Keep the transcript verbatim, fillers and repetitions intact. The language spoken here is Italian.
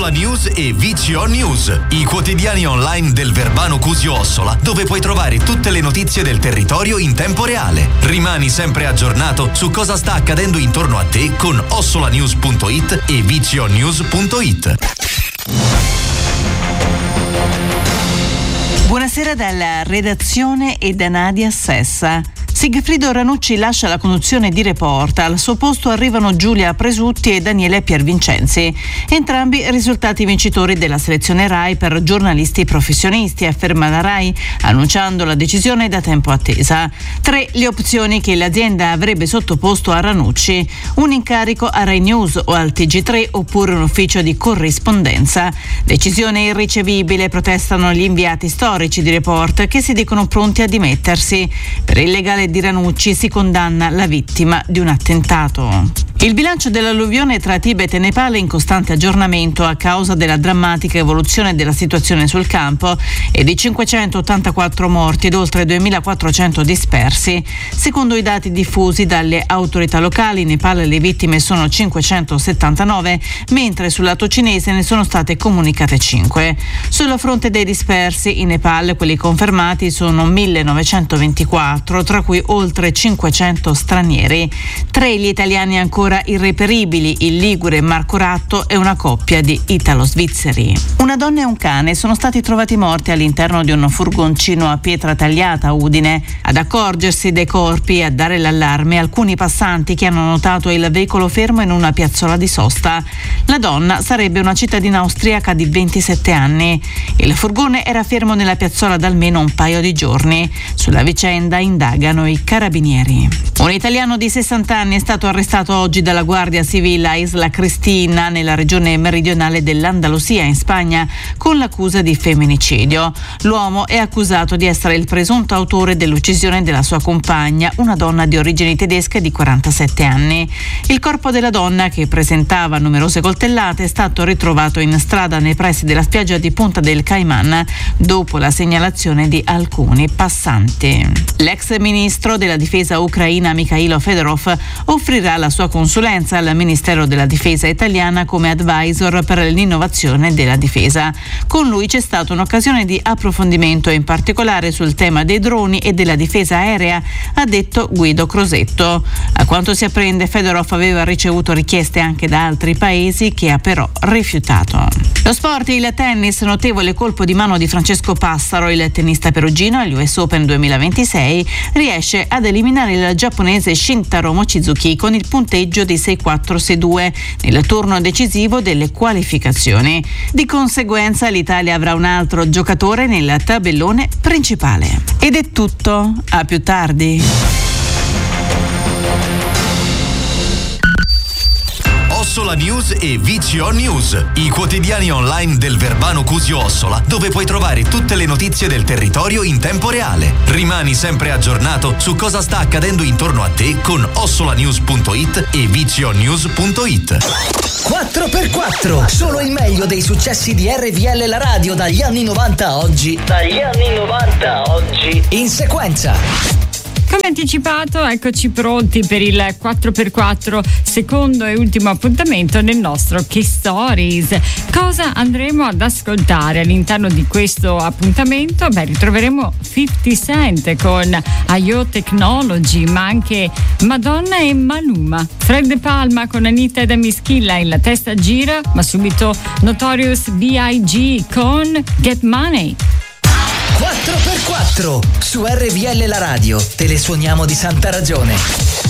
Ossola News e V C O News, i quotidiani online del Verbano Cusio Ossola, dove puoi trovare tutte le notizie del territorio in tempo reale. Rimani sempre aggiornato su cosa sta accadendo intorno a te con ossolanews punto it e v c o news punto it. Buonasera dalla redazione e da Nadia Sessa. Sigfrido Ranucci lascia la conduzione di Report, al suo posto arrivano Giulia Presutti e Daniele Piervincenzi, entrambi risultati vincitori della selezione RAI per giornalisti professionisti, afferma la RAI, annunciando la decisione da tempo attesa. Tre le opzioni che l'azienda avrebbe sottoposto a Ranucci: un incarico a Rai News o al T G tre oppure un ufficio di corrispondenza. Decisione irricevibile, protestano gli inviati storici di Report che si dicono pronti a dimettersi. Per il legale di Ranucci si condanna la vittima di un attentato. Il bilancio dell'alluvione tra Tibet e Nepal è in costante aggiornamento a causa della drammatica evoluzione della situazione sul campo e di cinquecentottantaquattro morti ed oltre duemilaquattrocento dispersi. Secondo i dati diffusi dalle autorità locali, in Nepal le vittime sono cinquecentosettantanove, mentre sul lato cinese ne sono state comunicate cinque. Sul fronte dei dispersi, in Nepal quelli confermati sono millenovecentoventiquattro, tra cui oltre cinquecento stranieri. Tre gli italiani ancora irreperibili, il ligure Marco Ratto e una coppia di italo-svizzeri. Una donna e un cane sono stati trovati morti all'interno di un furgoncino a Pietra Tagliata, Udine. Ad accorgersi dei corpi e a dare l'allarme alcuni passanti che hanno notato il veicolo fermo in una piazzola di sosta. La donna sarebbe una cittadina austriaca di ventisette anni. Il furgone era fermo nella piazzola da almeno un paio di giorni. Sulla vicenda indagano i carabinieri. Un italiano di sessanta anni è stato arrestato oggi dalla Guardia Civile a Isla Cristina, nella regione meridionale dell'Andalusia, in Spagna, con l'accusa di femminicidio. L'uomo è accusato di essere il presunto autore dell'uccisione della sua compagna, una donna di origini tedesche di quarantasette anni. Il corpo della donna, che presentava numerose coltellate, è stato ritrovato in strada nei pressi della spiaggia di Punta del Cayman, dopo la segnalazione di alcuni passanti. L'ex ministro della difesa ucraina Mikhailo Fedorov offrirà la sua consulenza al Ministero della Difesa italiana come advisor per l'innovazione della difesa. Con lui c'è stata un'occasione di approfondimento, in particolare sul tema dei droni e della difesa aerea, ha detto Guido Crosetto. A quanto si apprende, Fedorov aveva ricevuto richieste anche da altri paesi che ha però rifiutato. Lo sport, il tennis, notevole colpo di mano di Francesco Passaro, il tennista perugino agli U S Open duemilaventisei riesce ad eliminare il giapponese Shintaro Mochizuki con il punteggio di sei quattro sei due nel turno decisivo delle qualificazioni. Di conseguenza l'Italia avrà un altro giocatore nel tabellone principale. Ed è tutto, a più tardi. Ossola News e V C O News, i quotidiani online del Verbano Cusio Ossola, dove puoi trovare tutte le notizie del territorio in tempo reale. Rimani sempre aggiornato su cosa sta accadendo intorno a te con ossolanews punto it e v c o news punto it. quattro per quattro, solo il meglio dei successi di R V L la radio dagli anni novanta a oggi. Dagli anni novanta a oggi. In sequenza. Come anticipato, eccoci pronti per il quattro per quattro, secondo e ultimo appuntamento nel nostro Key Stories. Cosa andremo ad ascoltare all'interno di questo appuntamento? Beh, ritroveremo fifty Cent con I O Technology, ma anche Madonna e Maluma. Fred Palma con Anita ed Amischilla in La Testa Gira, ma subito Notorious B I G con Get Money. quattro per quattro su R V L la radio, te le suoniamo di santa ragione.